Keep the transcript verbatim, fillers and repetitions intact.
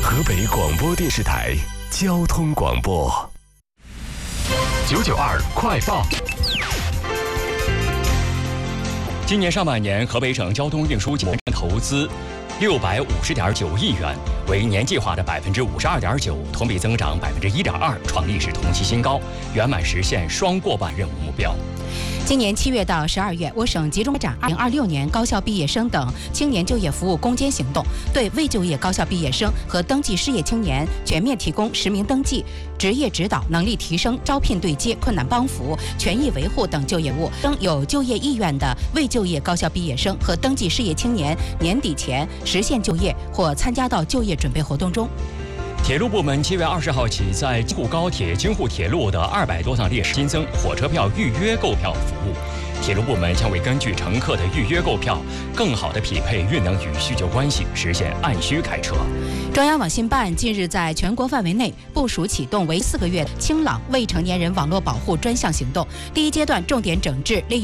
河北广播电视台交通广播九九二快报。 今年上半年，河北省交通运输集团投资六百五十点九亿元，为年计划的百分之五十二点九，同比增长百分之一点二，创历史同期新高，圆满实现双过半任务目标。 今年七月到十二月，我省集中开展二零二六年高校毕业生等青年就业服务攻坚行动，对未就业高校毕业生和登记失业青年全面提供实名登记、职业指导、能力提升、招聘对接、困难帮扶、权益维护等就业务。等有就业意愿的未就业高校毕业生和登记失业青年，年底前实现就业或参加到就业准备活动中。 铁路部门七月二十号起，在京沪高铁、京沪铁路的二百多趟列车新增火车票预约购票服务。铁路部门将会根据乘客的预约购票，更好地匹配运能与需求关系，实现按需开车。 中央网信办近日在全国范围内部署启动为四个月清朗未成年人网络保护专项行动，第一阶段重点整治利用